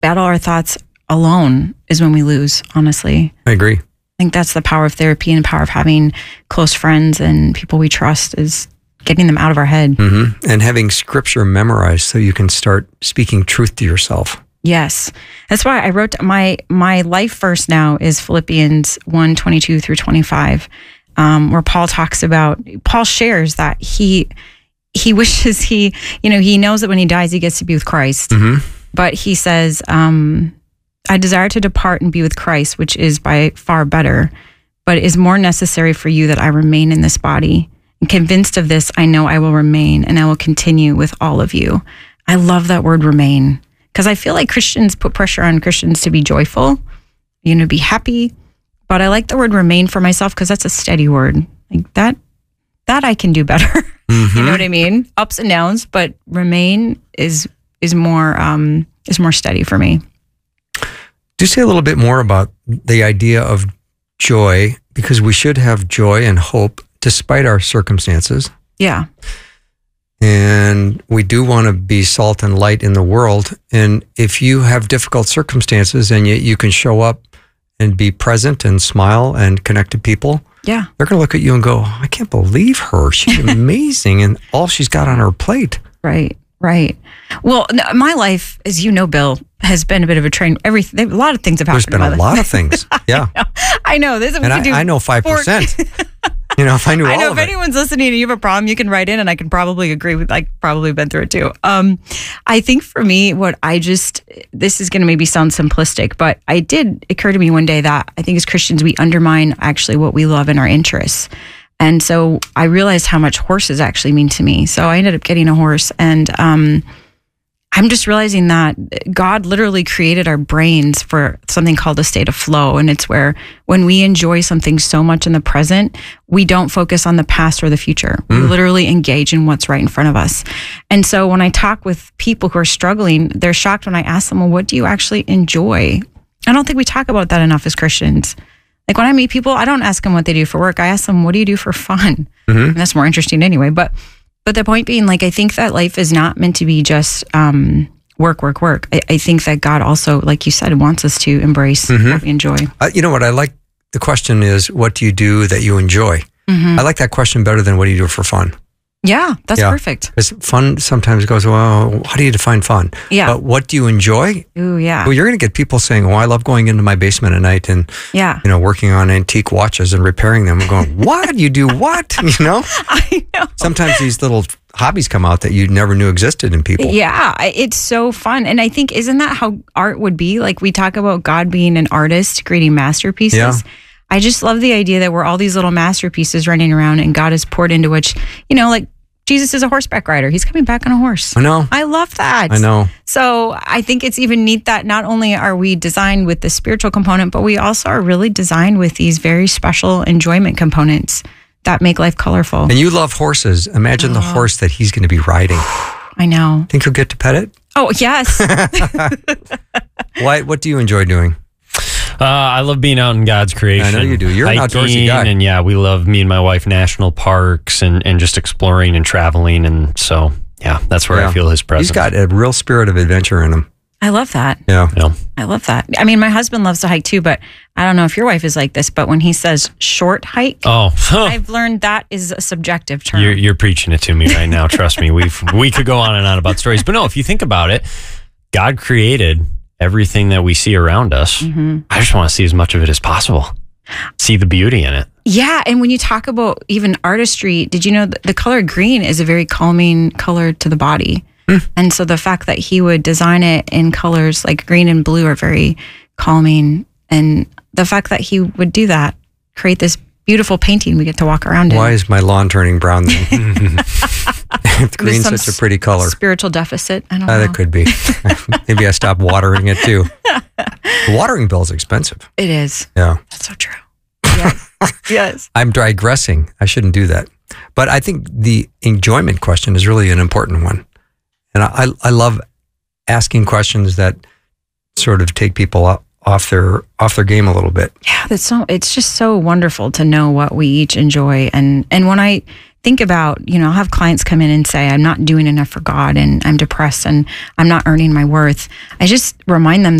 battle our thoughts alone is when we lose, honestly. I agree. I think that's the power of therapy and the power of having close friends and people we trust, is getting them out of our head. Mm-hmm. And having scripture memorized so you can start speaking truth to yourself. Yes. That's why I wrote my life verse now is Philippians 1:22 through 25, where Paul shares that he wishes he knows that when he dies, he gets to be with Christ. Mm-hmm. But he says, I desire to depart and be with Christ, which is by far better, but it is more necessary for you that I remain in this body. And convinced of this, I know I will remain and I will continue with all of you. I love that word remain, because I feel like Christians put pressure on Christians to be joyful, be happy. But I like the word remain for myself because that's a steady word. Like that I can do better. Mm-hmm. You know what I mean? Ups and downs, but remain is more steady for me. Do say a little bit more about the idea of joy, because we should have joy and hope despite our circumstances. Yeah. And we do want to be salt and light in the world. And if you have difficult circumstances and yet you can show up and be present and smile and connect to people, yeah, they're going to look at you and go, I can't believe her. She's amazing. And all she's got on her plate. Right. Well, my life, as you know, Bill, has been a bit of a train. A lot of things have happened. There's been a lot of things. Yeah. I know. I know 5%. If I knew all of it. I know if anyone's listening and you have a problem, you can write in and I can probably agree with, probably been through it too. I think for me, this is going to maybe sound simplistic, but it did occur to me one day that I think as Christians, we undermine actually what we love and our interests. And so I realized how much horses actually mean to me. So I ended up getting a horse, and I'm just realizing that God literally created our brains for something called a state of flow. And it's where when we enjoy something so much in the present, we don't focus on the past or the future. We literally engage in what's right in front of us. And so when I talk with people who are struggling, they're shocked when I ask them, well, what do you actually enjoy? I don't think we talk about that enough as Christians. Like when I meet people, I don't ask them what they do for work. I ask them, what do you do for fun? Mm-hmm. And that's more interesting anyway. But the point being, I think that life is not meant to be just work. I think that God also, like you said, wants us to embrace what we enjoy. You know what I like? The question is, what do you do that you enjoy? Mm-hmm. I like that question better than what do you do for fun? Yeah, that's perfect. Because fun sometimes goes, well, how do you define fun? Yeah. But what do you enjoy? Ooh, yeah. Well, you're going to get people saying, I love going into my basement at night and, working on antique watches and repairing them. I'm going, what? You do what? I know. Sometimes these little hobbies come out that you never knew existed in people. Yeah, it's so fun. And I think, isn't that how art would be? Like we talk about God being an artist, creating masterpieces. Yeah. I just love the idea that we're all these little masterpieces running around and God has poured into which, Jesus is a horseback rider. He's coming back on a horse. I know. I love that. I know. So I think it's even neat that not only are we designed with the spiritual component, but we also are really designed with these very special enjoyment components that make life colorful. And you love horses. Imagine the horse that he's going to be riding. I know. Think he'll get to pet it? Oh, yes. What do you enjoy doing? I love being out in God's creation. I know you do. You're an outdoorsy guy. And we love, me and my wife, national parks and just exploring and traveling. And so, that's where I feel his presence. He's got a real spirit of adventure in him. I love that. Yeah. I love that. I mean, my husband loves to hike too, but I don't know if your wife is like this, but when he says short hike, I've learned that is a subjective term. You're preaching it to me right now. Trust me. We could go on and on about stories, but no, if you think about it, God created everything that we see around us. Mm-hmm. I just want to see as much of it as possible. See the beauty in it. Yeah. And when you talk about even artistry, did you know that the color green is a very calming color to the body? And so the fact that he would design it in colors like green and blue are very calming. And the fact that he would do that, create this beautiful painting we get to walk around in. Why is my lawn turning brown then? Green's such a pretty color. Spiritual deficit. I don't know. That could be. Maybe I stopped watering it too. The watering bill is expensive. It is. Yeah. That's so true. Yes. Yes. I'm digressing. I shouldn't do that. But I think the enjoyment question is really an important one. And I love asking questions that sort of take people off their game a little bit. Yeah, it's just so wonderful to know what we each enjoy. And when I think about, I'll have clients come in and say, I'm not doing enough for God and I'm depressed and I'm not earning my worth. I just remind them